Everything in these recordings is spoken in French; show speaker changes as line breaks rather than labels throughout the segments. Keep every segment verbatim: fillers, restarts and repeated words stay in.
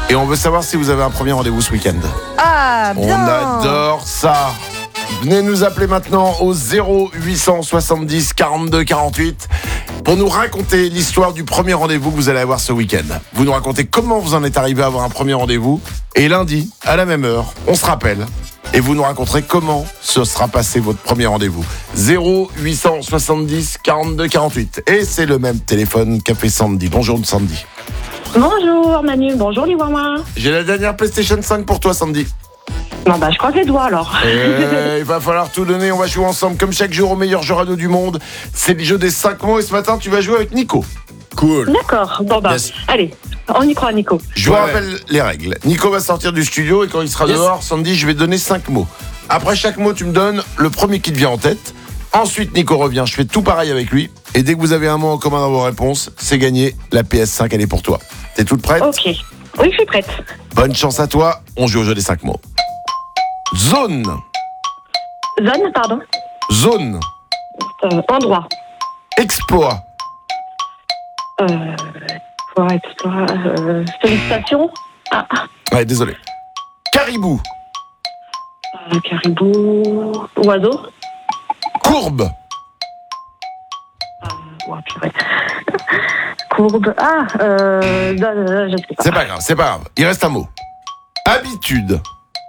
Et on veut savoir si vous avez un premier rendez-vous ce week-end.
Ah, bien.
On adore ça. Venez nous appeler maintenant au zéro huit cent soixante-dix quarante-deux quarante-huit pour nous raconter l'histoire du premier rendez-vous que vous allez avoir ce week-end. Vous nous racontez comment vous en êtes arrivé à avoir un premier rendez-vous. Et lundi, à la même heure, on se rappelle. Et vous nous raconterez comment se sera passé votre premier rendez-vous. zéro huit cent soixante-dix quarante-deux quarante-huit. Et c'est le même téléphone qu'a fait Sandy. Bonjour Sandy.
Bonjour Manu, bonjour les Wawa.
J'ai la dernière PlayStation cinq pour toi Sandy.
Non bah je croise les doigts alors.
Et il va falloir tout donner, on va jouer ensemble comme chaque jour au meilleur jeu radio du monde. C'est le jeu des cinq mots et ce matin tu vas jouer avec Nico.
Cool.
D'accord, bon bah
Yes.
allez, on y croit Nico.
Je vous
Ouais.
rappelle les règles. Nico va sortir du studio et quand il sera
Yes.
dehors, Sandy, je vais te donner cinq mots. Après chaque mot, tu me donnes le premier qui te vient en tête. Ensuite, Nico revient, je fais tout pareil avec lui. Et dès que vous avez un mot en commun dans vos réponses, c'est gagné. La P S cinq, elle est pour toi. T'es toute prête ?
Ok, oui je suis prête.
Bonne chance à toi. On joue au jeu des cinq mots. Zone.
Zone, pardon.
Zone.
Euh, endroit.
Exploit.
Euh, pour exploit, euh, sollicitation. Ah,
Ouais, désolé. Caribou.
euh, caribou. Oiseau.
Courbe.
Oh, purée. Courbe. Ah, euh, euh, je sais pas.
C'est pas grave, c'est pas grave. Il reste un mot. Habitude.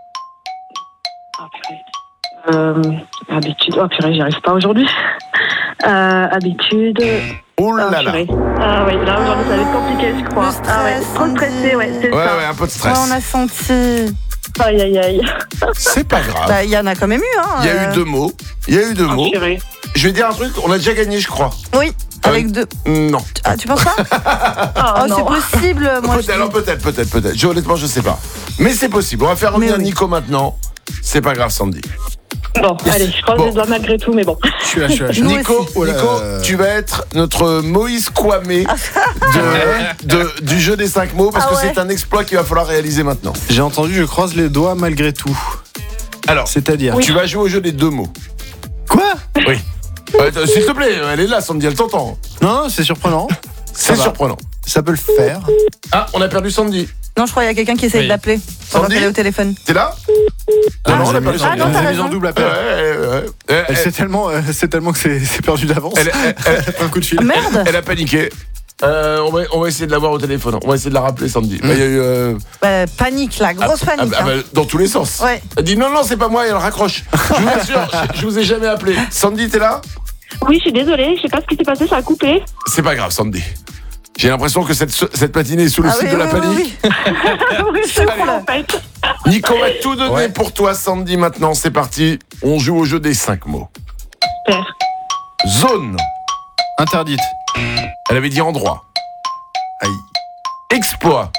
Oh, purée. Euh, habitude. Oh purée, j'y arrive pas aujourd'hui. Euh, habitude.
Oh
Ah,
là là.
purée. Ah oui, là aujourd'hui ça va être compliqué je crois.
Le stress,
ah ouais, trop stressé, ouais, c'est
Ouais,
ça.
ouais, un peu de
Ouais,
stress.
on a senti.
Aïe aïe aïe.
C'est pas grave.
Bah, il y en a quand même eu, hein.
Il y a
euh.
eu deux mots. Il y a eu deux
Oh,
mots.
purée.
Je vais dire un truc, on a déjà gagné, je crois.
Oui, avec deux.
Non.
Ah, tu penses pas?
Oh,
Oh,
non.
c'est possible, moi je
Peut-être, alors
dis.
peut-être, peut-être, peut-être. Je, honnêtement, je sais pas. Mais c'est possible. On va faire revenir
Mais oui.
Nico maintenant. C'est pas grave, Sandy.
Bon, allez, je croise
Bon.
les doigts malgré tout, mais bon.
Je suis là, je suis là. je suis là.
Nous
Nico,
aussi.
Oh là
Nico,
là.
tu vas être notre Moïse Kwame de, de- du jeu des cinq mots parce
Ah
que
ouais.
c'est un exploit qu'il va falloir réaliser maintenant.
J'ai entendu, je croise les doigts malgré tout.
Alors,
C'est-à-dire
tu vas jouer au jeu des deux mots.
Quoi?
Oui. Ouais, t- S'il te plaît, elle est là, Sandy, elle t'entend.
Non, c'est surprenant.
C'est
va.
surprenant.
Ça peut le faire.
Ah, on a perdu Sandy.
Non, je crois qu'il y a quelqu'un qui essaye
Oui.
de l'appeler. On va
Sandy
appeler au téléphone.
T'es là
Ah,
non, on a
j'ai
pas
mis-
le son.
Ah, non,
j'ai
t'as
mis
raison.
en double
Ouais,
appel.
ouais, ouais. Elle,
Elle sait tellement, euh, c'est tellement que c'est c'est perdu d'avance.
elle- elle- elle-
Elle prend un coup de fil.
Ah, merde.
elle a paniqué. Euh, on, va, on va essayer de l'avoir au téléphone. On va essayer de la rappeler, Sandy. Bah, il y a eu. euh,
Bah, panique, là, grosse
ah,
panique.
ah, bah,
hein.
dans tous les sens.
Ouais.
Elle dit non, non, c'est pas moi, et elle raccroche. Je vous assure, je, je vous ai jamais appelé. Sandy, t'es là ?
Oui, je suis désolée, je sais pas ce qui s'est passé, ça a coupé.
C'est pas grave, Sandy. J'ai l'impression que cette, cette matinée est sous le
Ah
site
oui,
de la
oui,
panique.
oui,
oui, je crois en fait.
Nico va tout donner
Ouais.
pour toi, Sandy, maintenant. C'est parti. On joue au jeu des cinq mots.
Super.
Zone.
Interdite.
Elle avait dit endroit.
Aïe.
Exploit.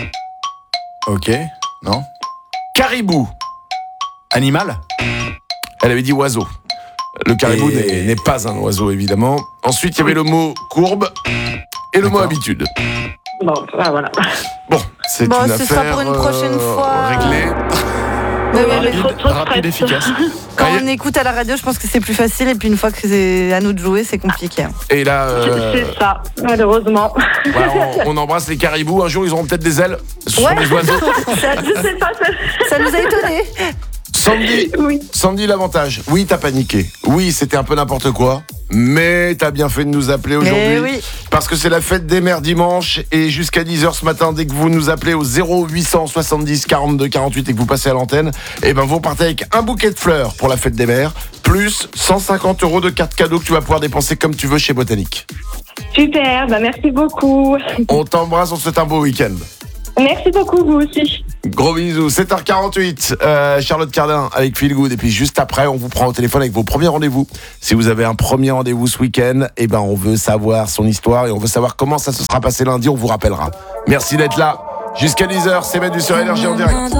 Ok. Non.
Caribou.
Animal.
Elle avait dit oiseau. Le caribou
Et-
n'est, n'est pas un oiseau, évidemment. Ensuite, il y avait le mot courbe et le mot
D'accord.
habitude.
Bon, ah, voilà.
Bon, c'est
Bon,
une
ce
affaire
sera pour une prochaine
euh,
fois.
réglée.
Mais oui, mais
Rapide,
trop- trop de
rapide,
stress.
efficace.
quand
Allez.
on écoute à la radio, je pense que c'est plus facile. Et puis une fois que c'est à nous de jouer, c'est compliqué. hein.
Et là, euh,
C'est ça, malheureusement.
voilà, on, on embrasse les caribous. Un jour, ils auront peut-être des ailes. Ce sont
Ouais.
des oiseaux.
Je sais pas, ça...
Ça nous a étonnés.
Sandy,
Oui.
Sandy, l'avantage. Oui, t'as paniqué. Oui, c'était un peu n'importe quoi. Mais t'as bien fait de nous appeler aujourd'hui.
Mais oui.
Parce que c'est la fête des mères dimanche. Et jusqu'à dix heures ce matin, dès que vous nous appelez au zéro huit cent soixante-dix quarante-deux quarante-huit et que vous passez à l'antenne, et ben vous repartez avec un bouquet de fleurs pour la fête des mères, plus cent cinquante euros de carte cadeau que tu vas pouvoir dépenser comme tu veux chez Botanique.
Super, bah merci beaucoup.
On t'embrasse, on te souhaite un beau week-end.
Merci beaucoup, vous aussi.
Gros bisous, sept heures quarante-huit, euh, Charlotte Cardin avec Feel Good. Et puis juste après, on vous prend au téléphone avec vos premiers rendez-vous. Si vous avez un premier rendez-vous ce week-end, eh ben on veut savoir son histoire et on veut savoir comment ça se sera passé lundi, on vous rappellera. Merci d'être là. Jusqu'à dix heures, c'est Manu sur Énergie en direct.